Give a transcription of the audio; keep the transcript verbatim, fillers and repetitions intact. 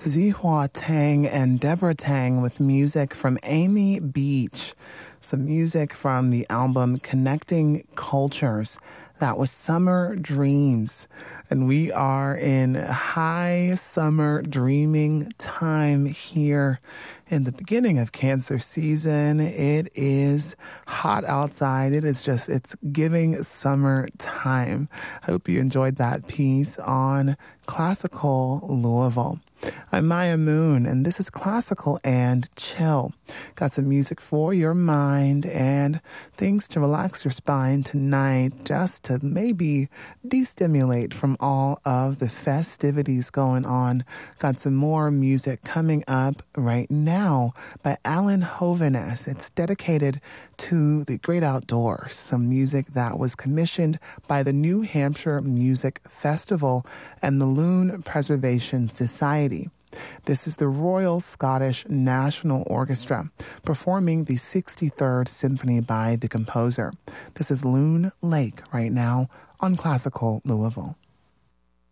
Zihua Tang and Deborah Tang with music from Amy Beach. Some music from the album Connecting Cultures. That was Summer Dreams. And we are in high summer dreaming time here in the beginning of Cancer season. It is hot outside. It is just, it's giving summer time. I hope you enjoyed that piece on Classical Louisville. I'm Maya Moon, and this is Classical and Chill. Got some music for your mind and things to relax your spine tonight, just to maybe destimulate from all of the festivities going on. Got some more music coming up right now by Alan Hovines. It's dedicated to the great outdoors, some music that was commissioned by the New Hampshire Music Festival and the Loon Preservation Society. This is the Royal Scottish National Orchestra performing the sixty-third Symphony by the composer. This is Loon Lake right now on Classical Louisville.